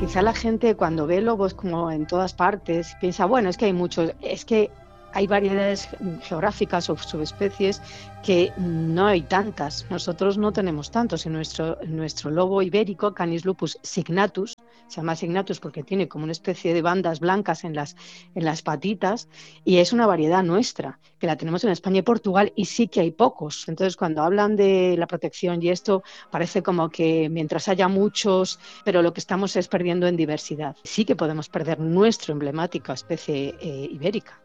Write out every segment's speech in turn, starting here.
quizá la gente cuando ve lobos como en todas partes piensa, bueno, es que hay muchos, es que hay variedades geográficas o subespecies que no hay tantas. Nosotros no tenemos tantos. En nuestro lobo ibérico, Canis lupus signatus, se llama signatus porque tiene como una especie de bandas blancas en las patitas, y es una variedad nuestra, que la tenemos en España y Portugal, y sí que hay pocos. Entonces, cuando hablan de la protección y esto, parece como que mientras haya muchos, pero lo que estamos es perdiendo en diversidad. Sí que podemos perder nuestra emblemática especie ibérica.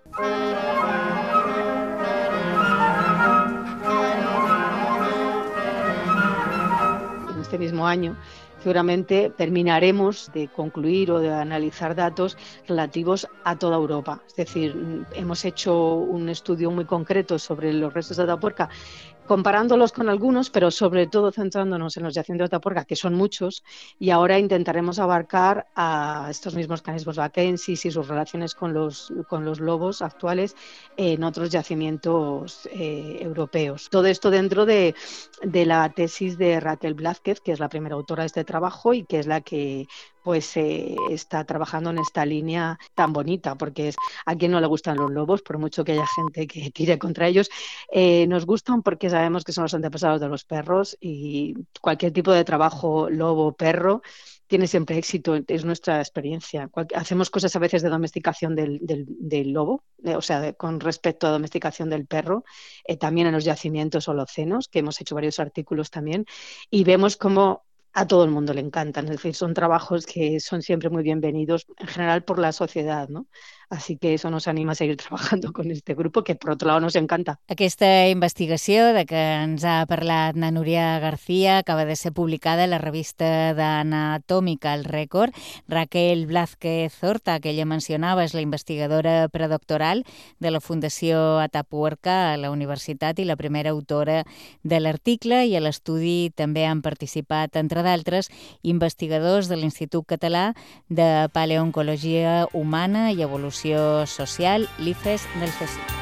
En este mismo año seguramente terminaremos de concluir o de analizar datos relativos a toda Europa. Es decir, hemos hecho un estudio muy concreto sobre los restos de Atapuerca, comparándolos con algunos, pero sobre todo centrándonos en los yacimientos de Atapuerca, que son muchos, y ahora intentaremos abarcar a estos mismos Canis bosvacensis y sus relaciones con los lobos actuales en otros yacimientos europeos. Todo esto dentro de la tesis de Raquel Blázquez, que es la primera autora de este trabajo y que es la que está trabajando en esta línea tan bonita, porque a quien no le gustan los lobos, por mucho que haya gente que tire contra ellos, nos gustan porque sabemos que son los antepasados de los perros, y cualquier tipo de trabajo lobo-perro tiene siempre éxito, es nuestra experiencia. Hacemos cosas a veces de domesticación del lobo, o sea, con respecto a domesticación del perro, también en los yacimientos holocenos, que hemos hecho varios artículos también, y vemos cómo a todo el mundo le encantan. Es decir, son trabajos que son siempre muy bienvenidos en general por la sociedad, ¿no? Así que eso nos anima a seguir trabajando con este grupo, que por otro lado nos encanta. Aquesta investigació de que ens ha parlat na Núria García acaba de ser publicada a la revista d'Anatòmica, el Rècord. Raquel Blázquez Horta, que ella mencionava, és la investigadora predoctoral de la Fundació Atapuerca a la universitat i la primera autora de l'article, i a l'estudi també han participat, entre d'altres, investigadors de l'Institut Català de Paleoncologia Humana i Evolució Social, l'IFES del CSIC.